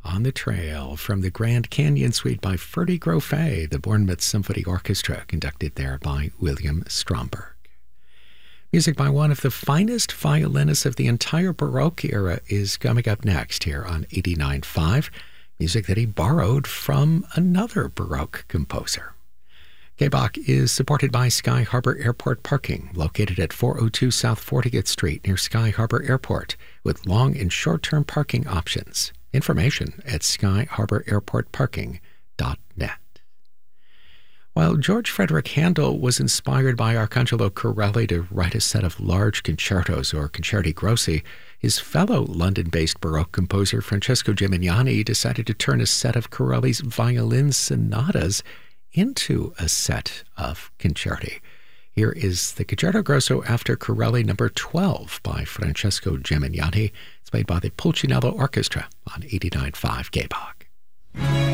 On the Trail from the Grand Canyon Suite by Ferdy Grofé, the Bournemouth Symphony Orchestra, conducted there by William Stromberg. Music by one of the finest violinists of the entire Baroque era is coming up next here on 89.5, music that he borrowed from another Baroque composer. Gebach is supported by Sky Harbor Airport parking, located at 402 South 40th Street near Sky Harbor Airport, with long and short-term parking options. Information at skyharbораirportparking.net. While George Frederick Handel was inspired by Arcangelo Corelli to write a set of large concertos or concerti grossi, his fellow London-based Baroque composer Francesco Gimignani decided to turn a set of Corelli's violin sonatas into a set of concerti. Here is the Concerto Grosso after Corelli number 12 by Francesco Gimignani. It's played by the Pulcinella Orchestra on 89.5 Gebach.